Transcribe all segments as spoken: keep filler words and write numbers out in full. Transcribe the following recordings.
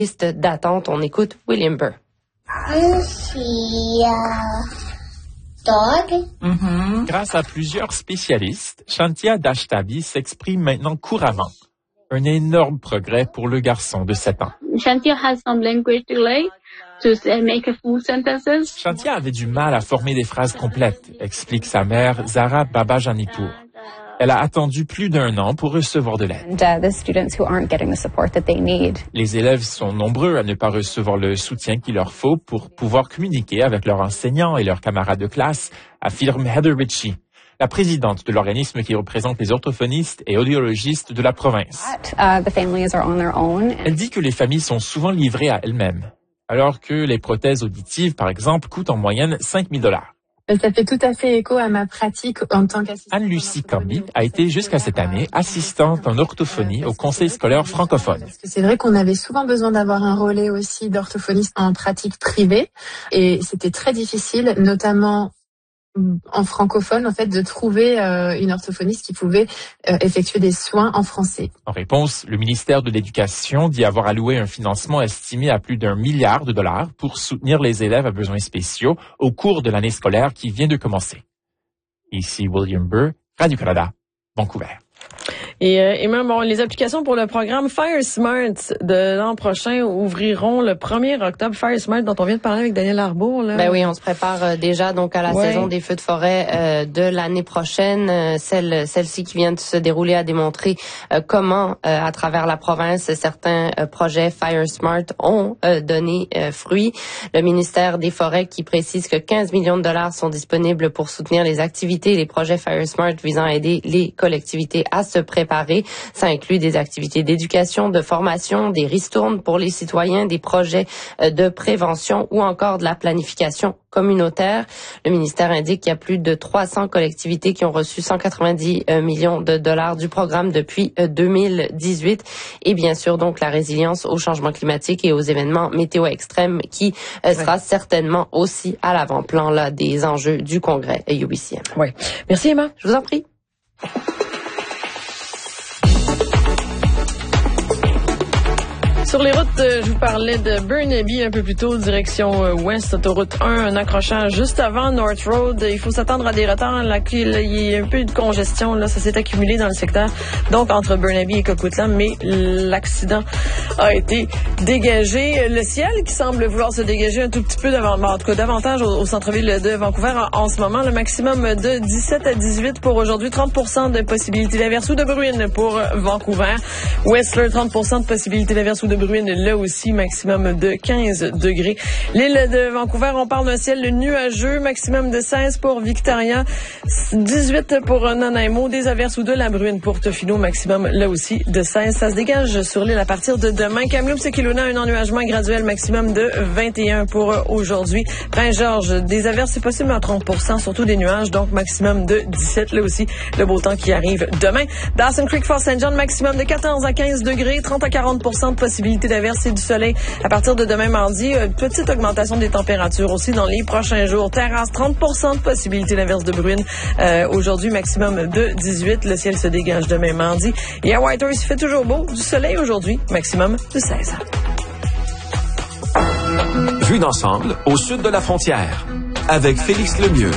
Liste d'attente, on écoute William Burr. I see a dog. Mm-hmm. Grâce à plusieurs spécialistes, Shantia Dashtabi s'exprime maintenant couramment. Un énorme progrès pour le garçon de sept ans. Shantia has some language delay to make a full sentences. Shantia avait du mal à former des phrases complètes, explique sa mère Zara Babajanipur. Elle a attendu plus d'un an pour recevoir de l'aide. And, uh, the students who aren't getting the support that they need. Les élèves sont nombreux à ne pas recevoir le soutien qu'il leur faut pour pouvoir communiquer avec leurs enseignants et leurs camarades de classe, affirme Heather Ritchie, la présidente de l'organisme qui représente les orthophonistes et audiologistes de la province. Uh, the families are on their own. Elle dit que les familles sont souvent livrées à elles-mêmes, alors que les prothèses auditives, par exemple, coûtent en moyenne cinq mille dollars. Ça fait tout à fait écho à ma pratique en tant qu'assistante. Anne-Lucie Cambi a été jusqu'à cette année assistante en orthophonie au conseil scolaire francophone. Parce que c'est vrai qu'on avait souvent besoin d'avoir un relais aussi d'orthophoniste en pratique privée et c'était très difficile, notamment en francophone, en fait, de trouver euh, une orthophoniste qui pouvait euh, effectuer des soins en français. En réponse, le ministère de l'Éducation dit avoir alloué un financement estimé à plus d'un milliard de dollars pour soutenir les élèves à besoins spéciaux au cours de l'année scolaire qui vient de commencer. Ici William Burr, Radio-Canada, Vancouver. Et, euh, et même, bon, les applications pour le programme FireSmart de l'an prochain ouvriront le premier octobre. FireSmart dont on vient de parler avec Daniel Arbour, là. Ben oui, on se prépare euh, déjà donc à la ouais. saison des feux de forêt euh, de l'année prochaine. Euh, celle, celle-ci qui vient de se dérouler a démontré euh, comment, euh, à travers la province, certains euh, projets FireSmart ont euh, donné euh, fruit. Le ministère des Forêts qui précise que quinze millions de dollars sont disponibles pour soutenir les activités et les projets FireSmart visant à aider les collectivités à se préparer. Ça inclut des activités d'éducation, de formation, des ristournes pour les citoyens, des projets de prévention ou encore de la planification communautaire. Le ministère indique qu'il y a plus de trois cents collectivités qui ont reçu cent quatre-vingt-dix millions de dollars du programme depuis deux mille dix-huit. Et bien sûr, donc, la résilience au changement climatique et aux événements météo extrêmes qui euh, sera ouais. certainement aussi à l'avant-plan là des enjeux du congrès U B C M. Oui. Merci, Emma. Je vous en prie. Sur les routes, euh, je vous parlais de Burnaby un peu plus tôt, direction euh, ouest, autoroute un, un accrochage juste avant North Road. Il faut s'attendre à des retards. Là, il y a un peu de congestion, là, ça s'est accumulé dans le secteur, donc entre Burnaby et Coquitlam, mais l'accident a été dégagé. Le ciel qui semble vouloir se dégager un tout petit peu, davant, en tout cas davantage au, au centre-ville de Vancouver en, en ce moment. Le maximum de dix-sept à dix-huit pour aujourd'hui, trente pour cent de possibilité d'averse ou de bruine pour Vancouver. Whistler, trente pour cent de possibilité d'averse ou de bruine, là aussi, maximum de quinze degrés. L'île de Vancouver, on parle d'un ciel nuageux, maximum de seize pour Victoria, dix-huit pour Nanaimo, des averses ou de la bruine pour Tofino, maximum là aussi de seize. Ça se dégage sur l'île à partir de demain. Kamloops et Kelowna, un ennuagement graduel, maximum de vingt et un pour aujourd'hui. Prince-Georges, des averses, c'est possible à trente pour cent, surtout des nuages, donc maximum de dix-sept, là aussi, le beau temps qui arrive demain. Dawson Creek, Fort Saint John, maximum de quatorze à quinze degrés, trente à quarante pour cent de possibilité d'averse et du soleil à partir de demain mardi. Une petite augmentation des températures aussi dans les prochains jours. Terrasse, trente pour cent de possibilité d'averse de bruine. Euh, aujourd'hui, maximum de dix-huit. Le ciel se dégage demain mardi. Et à Whitehorse, il fait toujours beau. Du soleil aujourd'hui, maximum de seize. Vue d'ensemble au sud de la frontière avec Félix Lemieux.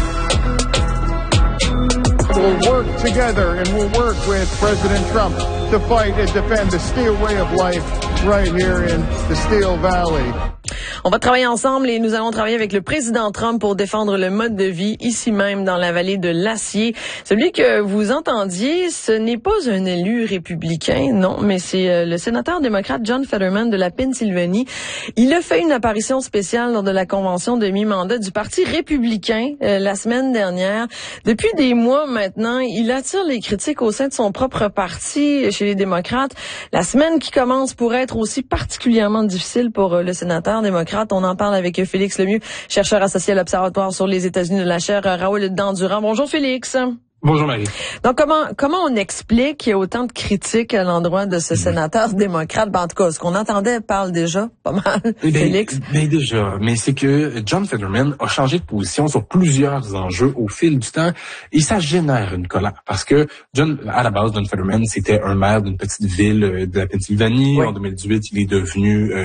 We'll work together and we'll work with President Trump to fight and defend the Steel way of life right here in the Steel Valley. On va travailler ensemble et nous allons travailler avec le président Trump pour défendre le mode de vie ici même dans la vallée de l'Acier. Celui que vous entendiez, ce n'est pas un élu républicain, non, mais c'est le sénateur démocrate John Fetterman de la Pennsylvanie. Il a fait une apparition spéciale lors de la convention de mi-mandat du Parti républicain euh, la semaine dernière. Depuis des mois maintenant, il attire les critiques au sein de son propre parti chez les démocrates. La semaine qui commence pourrait être aussi particulièrement difficile pour euh, le sénateur démocrate. On en parle avec Félix Lemieux, chercheur associé à l'Observatoire sur les États-Unis de la chaire Raoul Dandurand. Bonjour Félix. Bonjour Marie. Donc comment comment on explique qu'il y a autant de critiques à l'endroit de ce sénateur démocrate? Ben, en tout cas, ce qu'on entendait parle déjà pas mal, ben, Félix. Ben déjà, mais c'est que John Fetterman a changé de position sur plusieurs enjeux au fil du temps et ça génère une colère parce que John, à la base, John Fetterman, c'était un maire d'une petite ville de la Pennsylvanie. Oui. En deux mille dix-huit, il est devenu euh,